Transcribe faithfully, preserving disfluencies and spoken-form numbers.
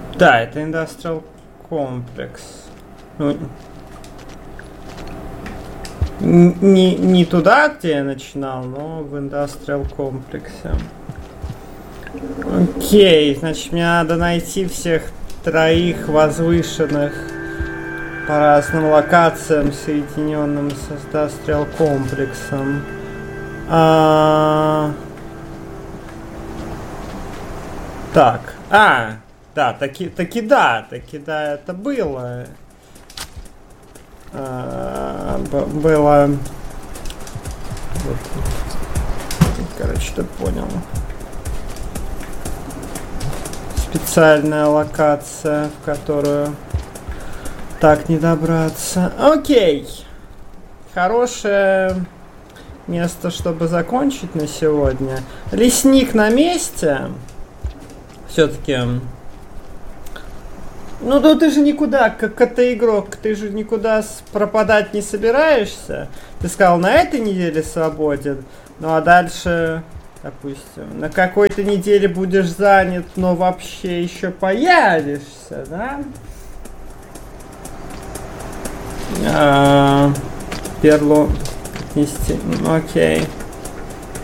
Да, это Industrial Complex. Ну, не, не туда, где я начинал, но в Industrial Complex. Окей, значит, мне надо найти всех троих возвышенных по разным локациям, соединенным с Industrial комплексом. А... Так, а, да, таки, таки да, таки да, это было. А, б- было... Вот. Короче, ты понял. Специальная локация, в которую так не добраться. Окей. Хорошее место, чтобы закончить на сегодня. Лесник на месте. Все-таки. Ну, да ты же никуда, как это игрок, ты же никуда пропадать не собираешься. Ты сказал, на этой неделе свободен. Ну, а дальше... Допустим, на какой-то неделе будешь занят, но вообще еще появишься, да? А, Перлу отнести. Окей.